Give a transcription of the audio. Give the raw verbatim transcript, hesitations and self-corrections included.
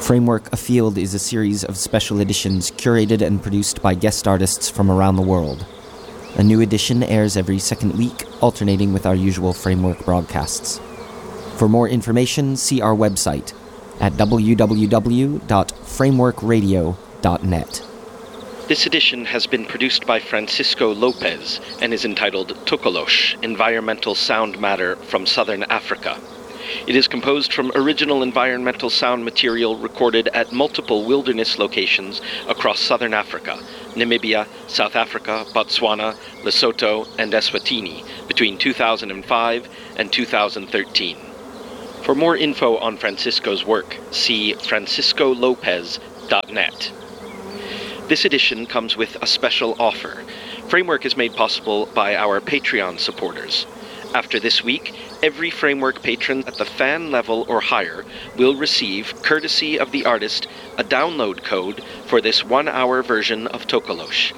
Framework Afield is a series of special editions curated and produced by guest artists from around the world. A new edition airs every second week, alternating with our usual Framework broadcasts. For more information, see our website at w w w dot framework radio dot net. This edition has been produced by Francisco Lopez and is entitled Tokolosh, Environmental Sound Matter from Southern Africa. It is composed from original environmental sound material recorded at multiple wilderness locations across southern Africa, Namibia, South Africa, Botswana, Lesotho, and Eswatini between two thousand five and two thousand thirteen. For more info on Francisco's work, see francisco lopez dot net. This edition comes with a special offer. Framework is made possible by our Patreon supporters. After this week, every Framework patron at the fan level or higher will receive, courtesy of the artist, a download code for this one-hour version of Tokolosh.